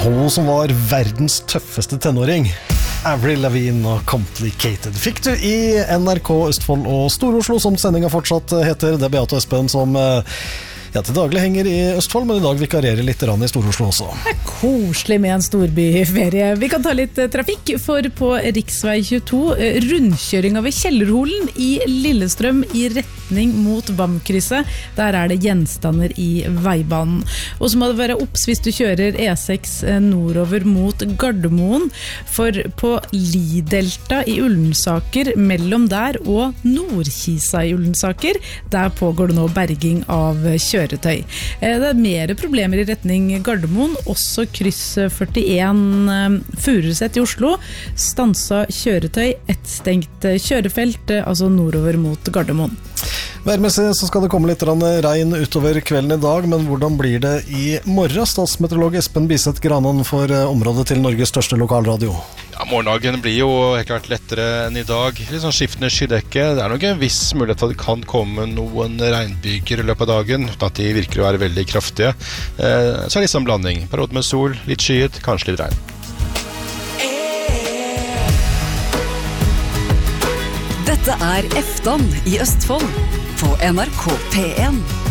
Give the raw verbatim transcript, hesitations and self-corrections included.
Hun som var verdens tøffeste tenåring, Avril Lavigne og Complicated, fikk du i N R K Østfold og Stor-Oslo, som sendinga fortsatt heter. Det er Beate og Espen som ja, til daglig henger i Østfold, men i dag vikarerer litt rann i Stor-Oslo også. Det er koselig med en storbyferie. Vi kan ta litt trafikk, for på riksvei tjueto, rundkjøringa ved Kjellerholen i Lillestrøm i retning mot Vamkrysset. Der er det gjenstander i veibanen. Og så må det være opps hvis du kjører E seks nordover mot Gardermoen, for på Lidelta i Ullensaker, mellom der og Nordkisa i Ullensaker, der pågår det nå berging av kjøretøy. kjøretøy. Det er mer problemer i retning Gardermoen, også kryss førtien Furuset i Oslo, stansa kjøretøy, et stengt kjørefelt, altså nordover mot Gardermoen. Værmessig så skal det komme litt regn utover kvelden i dag, men hvordan blir det i morgen? Statsmeteorolog Espen Biseth Granan for området til Norges største lokalradio. Ja, morgendagen blir jo helt klart lettere enn i dag. Litt sånn skiftende skydekke. Det er nok en viss mulighet for at det kan komme noen regnbyger i løpet av dagen, uten at de virker å være veldig kraftige. Eh, så er det litt sånn blanding. Periode med sol, litt skyet, kanskje litt regn. Dette er Eftan i Østfold på N R K P en.